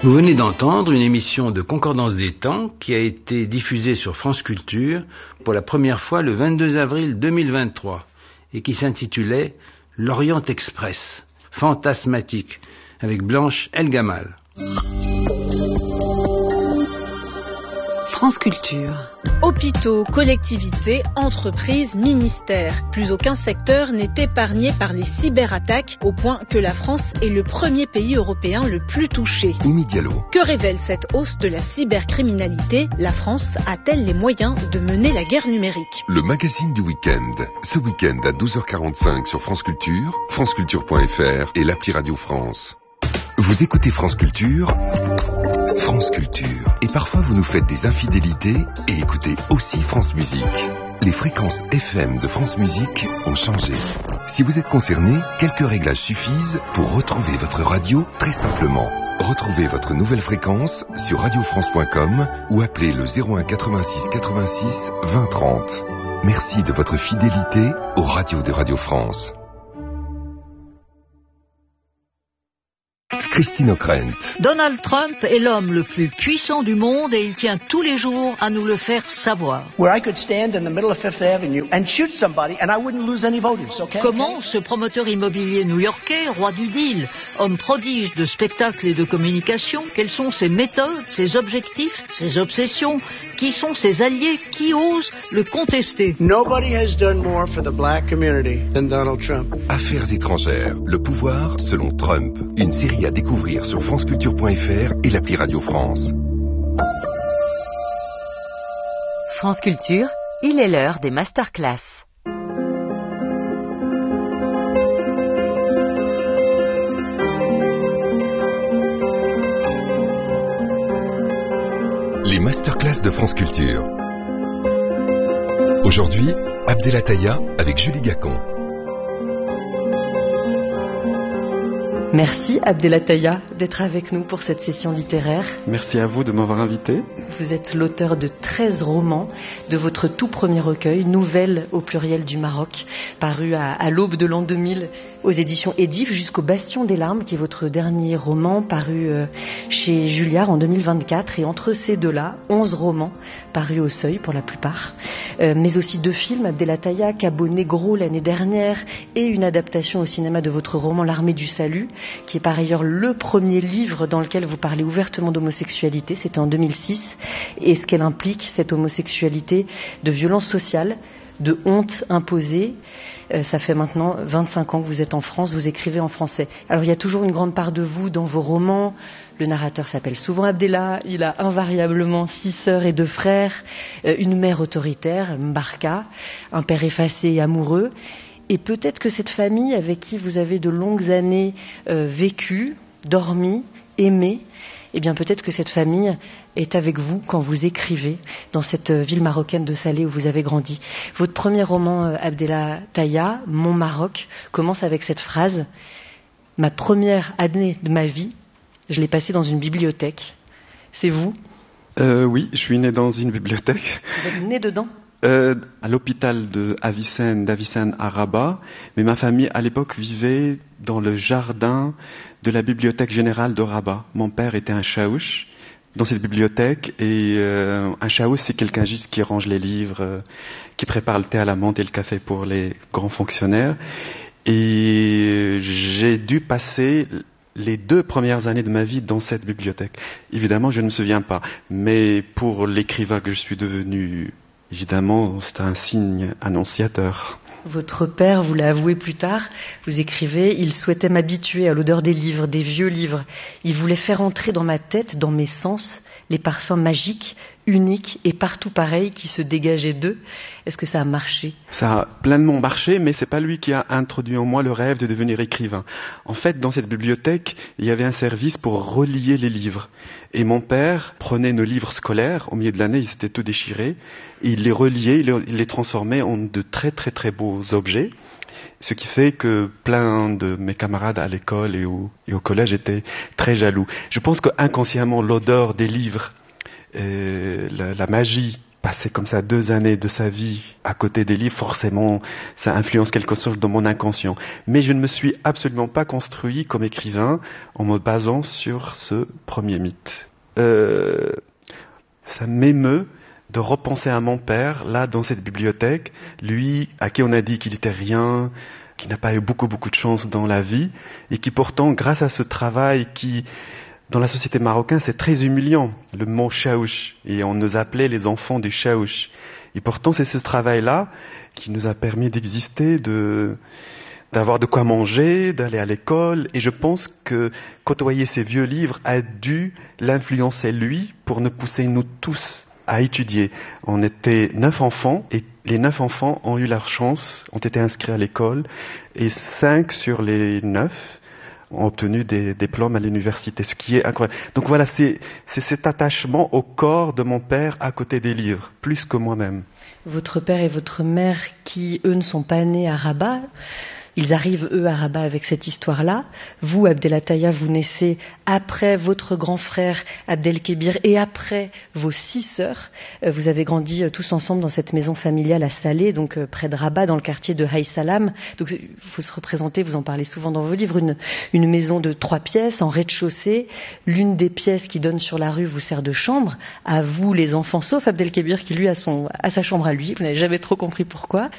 Vous venez d'entendre une émission de Concordance des temps qui a été diffusée sur France Culture pour la première fois le 22 avril 2023 et qui s'intitulait L'Orient Express, fantasmatique, avec Blanche El Gamal. France Culture. Hôpitaux, collectivités, entreprises, ministères. Plus aucun secteur n'est épargné par les cyberattaques, au point que la France est le premier pays européen le plus touché. Imi Diallo. Que révèle cette hausse de la cybercriminalité? La France a-t-elle les moyens de mener la guerre numérique? Le magazine du week-end. Ce week-end à 12h45 sur France Culture, franceculture.fr et l'appli Radio France. Vous écoutez France Culture, France Culture. Et parfois vous nous faites des infidélités et écoutez aussi France Musique. Les fréquences FM de France Musique ont changé. Si vous êtes concerné, quelques réglages suffisent pour retrouver votre radio très simplement. Retrouvez votre nouvelle fréquence sur radiofrance.com ou appelez le 01 86 86 20 30. Merci de votre fidélité aux radios de Radio France. Christine O'Krent. Donald Trump est l'homme le plus puissant du monde et il tient tous les jours à nous le faire savoir. Comment ce promoteur immobilier new-yorkais, roi du deal, homme prodige de spectacle et de communication, quelles sont ses méthodes, ses objectifs, ses obsessions, qui sont ses alliés, qui osent le contester? Nobody has done more for the black community than Donald Trump. Affaires étrangères, le pouvoir selon Trump. Une série à découvrir sur franceculture.fr et l'appli Radio France. France Culture, il est l'heure des masterclass. Les masterclass de France Culture. Aujourd'hui, Abdelataya avec Julie Gacon. Merci Abdelataya d'être avec nous pour cette session littéraire. Merci à vous de m'avoir invité. Vous êtes l'auteur de 13 romans, de votre tout premier recueil, Nouvelles au pluriel du Maroc, paru à l'aube de l'an 2000 aux éditions Edif, jusqu'au Bastion des larmes, qui est votre dernier roman, paru chez Julliard en 2024. Et entre ces deux-là, 11 romans parus au Seuil pour la plupart, mais aussi 2 films, Abdelataya, Cabo Negro l'année dernière, et une adaptation au cinéma de votre roman L'Armée du Salut, qui est par ailleurs le premier livre dans lequel vous parlez ouvertement d'homosexualité. C'était en 2006. Et ce qu'elle implique, cette homosexualité, de violence sociale, de honte imposée. Ça fait maintenant 25 ans que vous êtes en France, vous écrivez en français. Alors il y a toujours une grande part de vous dans vos romans. Le narrateur s'appelle souvent Abdellah, il a invariablement 6 sœurs et 2 frères, une mère autoritaire, Mbarka, un père effacé et amoureux. Et peut-être que cette famille avec qui vous avez de longues années vécu, dormi, aimé, eh bien peut-être que cette famille est avec vous quand vous écrivez dans cette ville marocaine de Salé où vous avez grandi. Votre premier roman, Abdelataya, Mon Maroc, commence avec cette phrase: ma première année de ma vie, je l'ai passée dans une bibliothèque. C'est vous? Oui, je suis né dans une bibliothèque. Vous êtes né dedans? À l'hôpital d'Avicenne à Rabat, mais ma famille à l'époque vivait dans le jardin de la bibliothèque générale de Rabat. Mon père était un chaouch dans cette bibliothèque, et un chaouch, c'est quelqu'un juste qui range les livres, qui prépare le thé à la menthe et le café pour les grands fonctionnaires. Et j'ai dû passer les 2 premières années de ma vie dans cette bibliothèque. Évidemment, je ne me souviens pas, mais pour l'écrivain que je suis devenu, évidemment, c'est un signe annonciateur. Votre père vous l'a avoué plus tard, vous écrivez: il souhaitait m'habituer à l'odeur des livres, des vieux livres. Il voulait faire entrer dans ma tête, dans mes sens, les parfums magiques, uniques et partout pareils qui se dégageaient d'eux. Est-ce que ça a marché? Ça a pleinement marché, mais c'est pas lui qui a introduit en moi le rêve de devenir écrivain. En fait, dans cette bibliothèque, il y avait un service pour relier les livres. Et mon père prenait nos livres scolaires, au milieu de l'année, ils étaient tout déchirés, et il les reliait, il les transformait en de très très très beaux objets. Ce qui fait que plein de mes camarades à l'école et au collège étaient très jaloux. Je pense qu'inconsciemment, l'odeur des livres, la magie passer comme ça 2 années de sa vie à côté des livres, forcément, ça influence quelque chose dans mon inconscient. Mais je ne me suis absolument pas construit comme écrivain en me basant sur ce premier mythe. Ça m'émeut de repenser à mon père, là, dans cette bibliothèque, lui, à qui on a dit qu'il était rien, qui n'a pas eu beaucoup de chance dans la vie, et qui pourtant, grâce à ce travail qui, dans la société marocaine, c'est très humiliant, le mot chaouch, et on nous appelait les enfants du chaouch. Et pourtant, c'est ce travail-là qui nous a permis d'exister, d'avoir de quoi manger, d'aller à l'école, et je pense que côtoyer ces vieux livres a dû l'influencer lui pour nous pousser nous tous à étudier. On était 9 enfants, et les 9 enfants ont eu leur chance, ont été inscrits à l'école, et 5 sur les 9 ont obtenu des diplômes à l'université, ce qui est incroyable. Donc voilà, c'est cet attachement au corps de mon père à côté des livres, plus que moi-même. Votre père et votre mère, qui eux ne sont pas nés à Rabat, ils arrivent eux à Rabat avec cette histoire-là. Vous, Abdelataya, vous naissez après votre grand frère Abdelkébir et après vos 6 sœurs. Vous avez grandi tous ensemble dans cette maison familiale à Salé, donc près de Rabat, dans le quartier de Haï Salam. Donc il faut se représenter, vous en parlez souvent dans vos livres, une maison de 3 pièces en rez-de-chaussée. L'une des pièces qui donne sur la rue vous sert de chambre à vous les enfants, sauf Abdelkébir qui lui a sa chambre à lui. Vous n'avez jamais trop compris pourquoi.